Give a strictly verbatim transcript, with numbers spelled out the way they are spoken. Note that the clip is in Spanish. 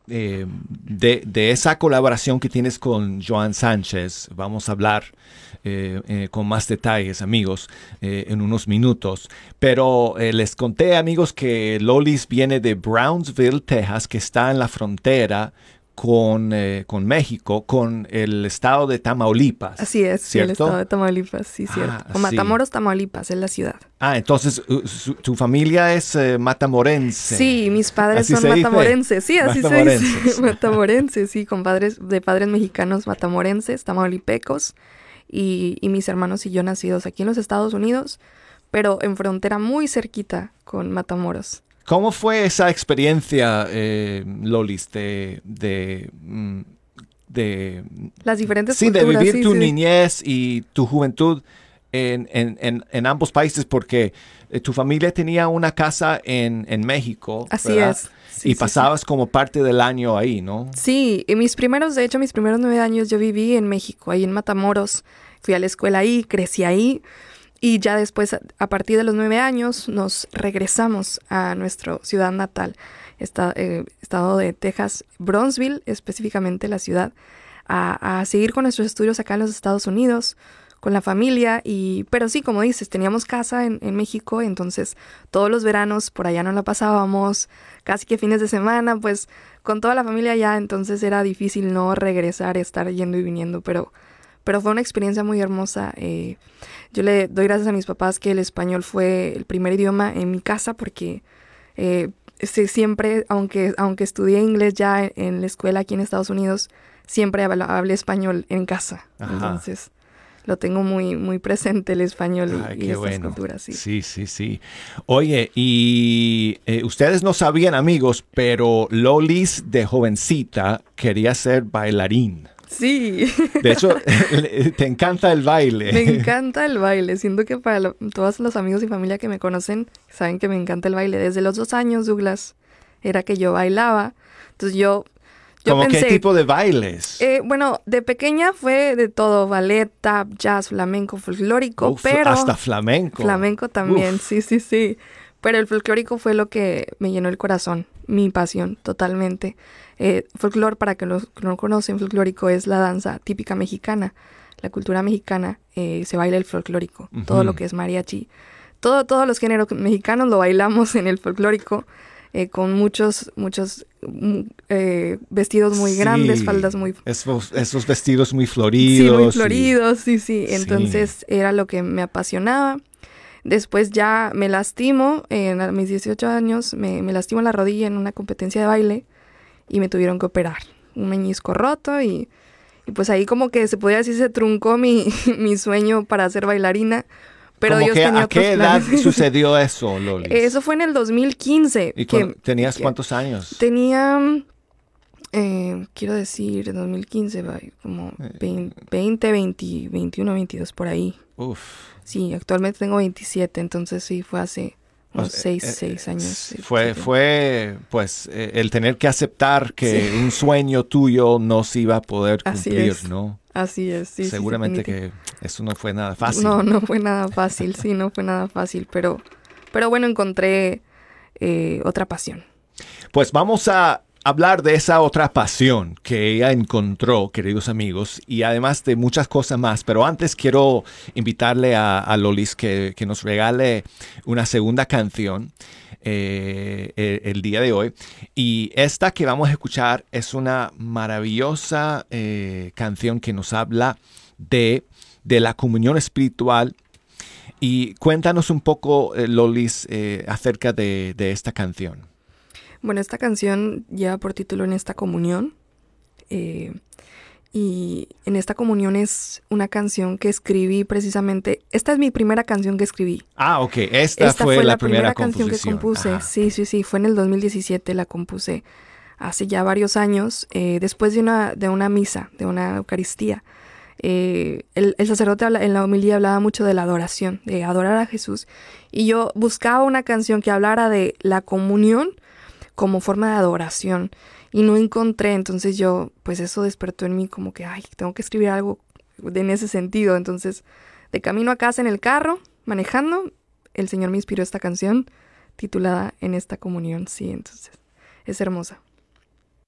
eh, de, de esa colaboración que tienes con Joan Sánchez. Vamos a hablar eh, eh, con más detalles, amigos, eh, en unos minutos. Pero eh, les conté, amigos, que Lolis viene de Brownsville, Texas, que está en la frontera con, eh, con México, con el estado de Tamaulipas. Así es, sí, el estado de Tamaulipas, sí, cierto. Ah, o Matamoros, sí. Tamaulipas, es la ciudad. Ah, entonces uh, su, tu familia es uh, matamorense. Sí, mis padres son matamorenses, sí, así se dice. Matamorenses, sí, con padres de padres mexicanos matamorenses, tamaulipecos, y, y mis hermanos y yo nacidos aquí en los Estados Unidos, pero en frontera muy cerquita con Matamoros. ¿Cómo fue esa experiencia, eh, Lolis, de, de, de... Las diferentes sí, culturas. de vivir sí, tu sí. niñez y tu juventud en, en, en, en ambos países? Porque eh, tu familia tenía una casa en, en México, Así ¿verdad? es. Sí, y sí, pasabas sí. como parte del año ahí, ¿no? Sí, y mis primeros, de hecho, mis primeros nueve años yo viví en México, ahí en Matamoros. Fui a la escuela ahí, crecí ahí. Y ya después, a partir de los nueve años, nos regresamos a nuestra ciudad natal, esta, eh, estado de Texas, Brownsville, específicamente la ciudad, a, a seguir con nuestros estudios acá en los Estados Unidos, con la familia. Y pero sí, como dices, teníamos casa en, en México, entonces todos los veranos por allá nos la pasábamos, casi que fines de semana, pues con toda la familia allá, entonces era difícil no regresar, estar yendo y viniendo, pero... Pero fue una experiencia muy hermosa. Eh, yo le doy gracias a mis papás que el español fue el primer idioma en mi casa porque eh, siempre, aunque, aunque estudié inglés ya en, en la escuela aquí en Estados Unidos, siempre hablé, hablé español en casa. Ajá. Entonces lo tengo muy, muy presente el español y, Ay, y qué estas bueno. culturas. Sí, sí, sí. sí. Oye, y eh, ustedes no sabían, amigos, pero Lolis de jovencita quería ser bailarín. Sí. De hecho, te encanta el baile. Me encanta el baile. Siento que para lo, todos los amigos y familia que me conocen saben que me encanta el baile. Desde los dos años, Douglas, era que yo bailaba. Entonces yo, yo ¿Cómo pensé... qué tipo de bailes? Eh, bueno, de pequeña fue de todo. Ballet, tap, jazz, flamenco, folclórico, Uf, pero... hasta flamenco. Flamenco también, Uf. sí, sí, sí. Pero el folclórico fue lo que me llenó el corazón. Mi pasión, totalmente. Eh, folclor, para que los que no conocen, folclórico es la danza típica mexicana. La cultura mexicana eh, se baila el folclórico. Uh-huh. Todo lo que es mariachi. Todo, todos los géneros mexicanos lo bailamos en el folclórico. Eh, con muchos, muchos eh, vestidos muy sí, grandes, faldas muy... Esos, esos vestidos muy floridos. Sí, muy floridos, y... sí, sí. Entonces sí. Era lo que me apasionaba. Después ya me lastimo, en a mis dieciocho años, me, me lastimo la rodilla en una competencia de baile y me tuvieron que operar. Un meñisco roto y, y pues ahí como que se podría decir se truncó mi, mi sueño para ser bailarina. Pero Dios que, tenía ¿A qué edad sucedió eso, Lolis? Eso fue en el dos mil quince. ¿Y que, tenías que cuántos años? Tenía, eh, quiero decir, en dos mil quince, como veinte, veinte, veintiuno, veintidós, por ahí. Uf. Sí, actualmente tengo veintisiete, entonces sí, fue hace unos seis, eh, seis años. Fue, fue pues, eh, el tener que aceptar que sí. un sueño tuyo no se iba a poder cumplir, Así es. ¿no? Así es, sí. Seguramente sí, que eso no fue nada fácil. No, no fue nada fácil, sí, no fue nada fácil, pero, pero bueno, encontré eh, otra pasión. Pues vamos a hablar de esa otra pasión que ella encontró, queridos amigos, y además de muchas cosas más. Pero antes quiero invitarle a, a Lolis que, que nos regale una segunda canción eh, el, el día de hoy. Y esta que vamos a escuchar es una maravillosa eh, canción que nos habla de, de la comunión espiritual. Y cuéntanos un poco, eh, Lolis, eh, acerca de, de esta canción. Bueno, esta canción lleva por título En esta comunión. Eh, y en esta comunión es una canción que escribí precisamente. Esta es mi primera canción que escribí. Ah, ok. Esta, esta fue, fue la, la primera, primera canción que compuse. Ajá. Sí, sí, sí. Fue en el dos mil diecisiete. La compuse hace ya varios años. Eh, después de una, de una misa, de una Eucaristía. Eh, el, el sacerdote habla, en la homilía hablaba mucho de la adoración, de adorar a Jesús. Y yo buscaba una canción que hablara de la comunión como forma de adoración, y no encontré, entonces yo, pues eso despertó en mí como que, ay, tengo que escribir algo en ese sentido. Entonces, de camino a casa en el carro, manejando, el Señor me inspiró esta canción titulada En esta comunión, sí, entonces, es hermosa.